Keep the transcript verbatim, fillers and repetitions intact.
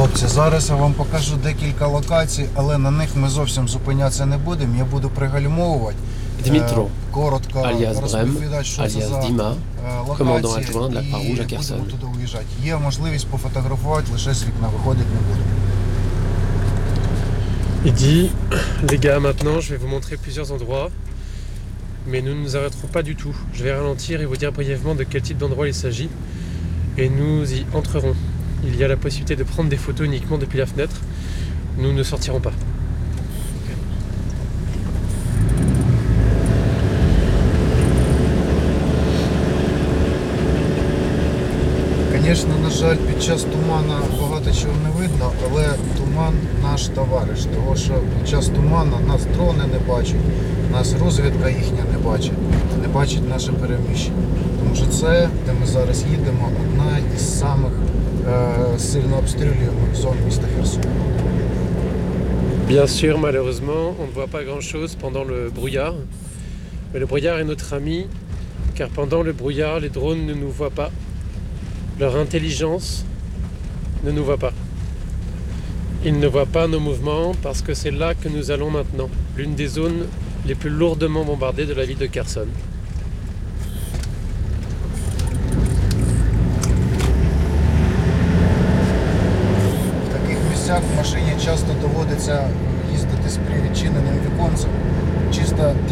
Хлопці, зараз я вам покажу декілька локацій, але на них ми зовсім зупинятися не будемо. Я буду пригальмовувати, Dmitro, коротко alias Brem, розповідати, що це alias за Dima, е, commandant локації, adjoint de la Croix-Rouge à і Kherson. будемо туди уїжджати. Є можливість пофотографувати, лише з вікна виходити не буду. Il dit, les gars, maintenant je vais vous montrer plusieurs endroits, mais nous ne nous arrêterons pas du tout. Je vais ralentir et vous dire brièvement de quel type d'endroit il s'agit, et nous y entrerons. Il y a la possibilité de prendre des photos uniquement depuis la fenêtre. Nous ne sortirons pas. Звісно, на жаль, під час туману багато чого не видно, але туман наш товариш, тому що під час туману нас дрони не бачать, нас розвідка їхня не бачить, не бачить наше переміщення. Тому що це, де ми зараз їдемо, одна із самих е, сильно обстрілюємих зон міста Херсона. Bien sûr, malheureusement, on ne voit pas grand-chose pendant le brouillard. Mais le brouillard est notre ami, car pendant le brouillard, les drones ne nous voient pas. Leur intelligence ne nous voit pas. Ils ne voient pas nos mouvements parce que c'est là que nous allons maintenant, l'une des zones les plus lourdement bombardées de la ville de Kherson. В таких місцях в машині часто доводиться їздити з привідчиненим віконцем, чисто